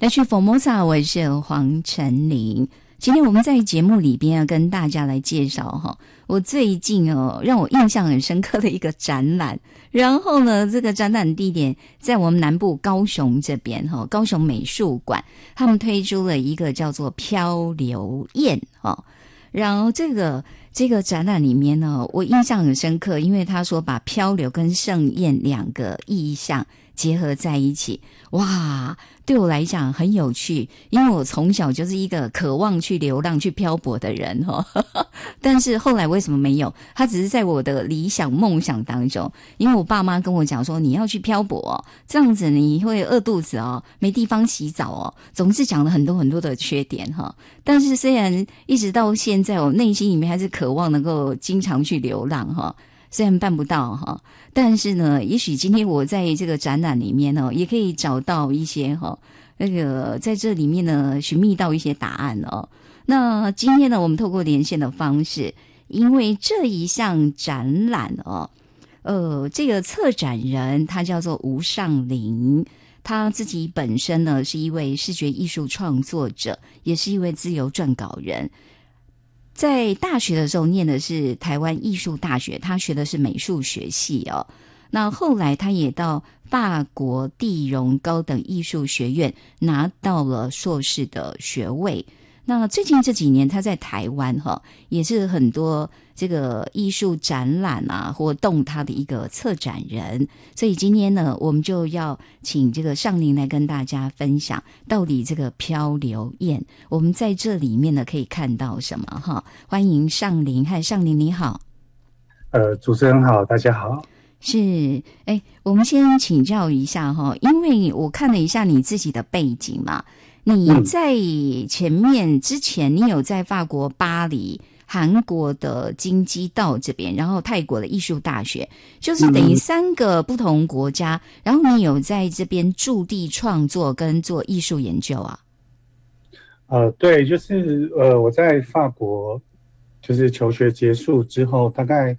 来去 Formosa， 我是黄晨林。今天我们在节目里边要跟大家来介绍我最近让我印象很深刻的一个展览。然后呢，这个展览地点在我们南部高雄这边高雄美术馆，他们推出了一个叫做漂流宴然后这个展览里面呢，我印象很深刻，因为他说把漂流跟盛宴两个意象结合在一起。哇，对我来讲很有趣，因为我从小就是一个渴望去流浪去漂泊的人但是后来为什么没有，它只是在我的理想梦想当中。因为我爸妈跟我讲说，你要去漂泊这样子你会饿肚子没地方洗澡总是讲了很多很多的缺点但是虽然一直到现在我内心里面还是渴望能够经常去流浪虽然办不到但是呢，也许今天我在这个展览里面也可以找到一些那个在这里面呢寻觅到一些答案那今天呢，我们透过连线的方式，因为这一项展览这个策展人他叫做吴尚林，他自己本身呢是一位视觉艺术创作者，也是一位自由撰稿人。在大学的时候念的是台湾艺术大学，他学的是美术学系那后来他也到法国第荣高等艺术学院拿到了硕士的学位。那最近这几年他在台湾也是很多这个艺术展览活动他的一个策展人。所以今天呢，我们就要请这个尚林来跟大家分享到底这个漂流宴我们在这里面呢可以看到什么欢迎尚林。嗨，尚林你好。 主持人好，大家好。 是，我们先请教一下因为我看了一下你自己的背景嘛，你在前面之前你有在法国巴黎、韩国的京畿道这边，然后泰国的艺术大学，就是等于3个不同国家，然后你有在这边驻地创作跟做艺术研究啊？ 对，就是我在法国就是求学结束之后，大概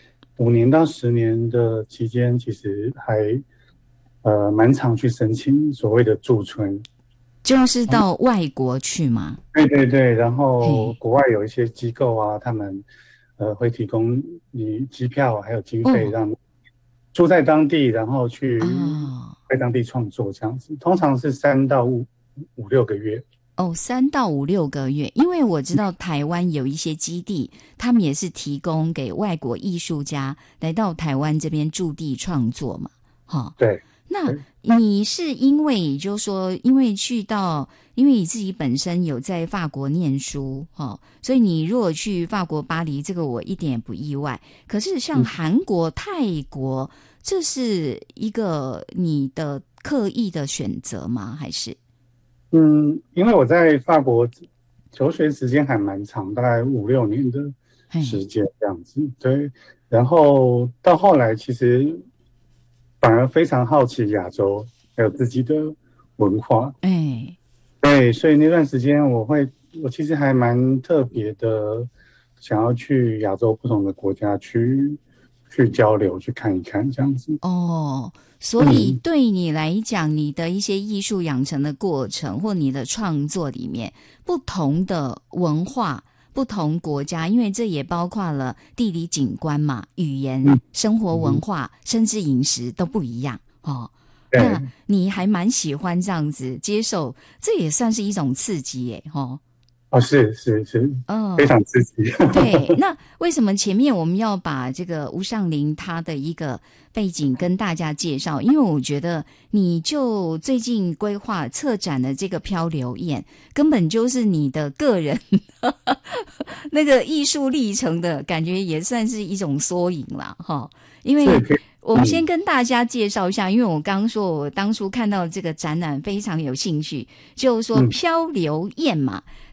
5年到10年的期间，其实还蛮常去申请所谓的驻村。 就是到外国去吗？ 对对对，然后国外有一些机构他们会提供你机票还有经费，让你住在当地，然后去在当地创作这样子，通常是3到5、6个月。 3到5、6个月，因为我知道台湾有一些基地，他们也是提供给外国艺术家来到台湾这边驻地创作嘛。 对。 那你是因为就是说因为你自己本身有在法国念书所以你如果去法国巴黎，这个我一点也不意外。可是像韩国、泰国，这是一个你的刻意的选择吗？还是因为我在法国求学时间还蛮长，大概5、6年的时间这样子。对，然后到后来其实反而非常好奇亚洲还有自己的文化。对，所以那段时间我其实还蛮特别的，想要去亚洲不同的国家去交流，去看一看这样子。 所以对你来讲，你的一些艺术养成的过程或你的创作里面，不同的文化、不同国家，因为这也包括了地理景观嘛、语言、生活文化，甚至饮食都不一样那你还蛮喜欢这样子接受，这也算是一种刺激耶是非常刺激。 对，那为什么前面我们要把这个吴尚林他的一个背景跟大家介绍？因为我觉得你就最近规划策展的这个漂流宴，根本就是你的个人那个艺术历程的感觉，也算是一种缩影啦因为我们先跟大家介绍一下，因为我刚说我当初看到这个展览非常有兴趣，就是说漂流宴嘛。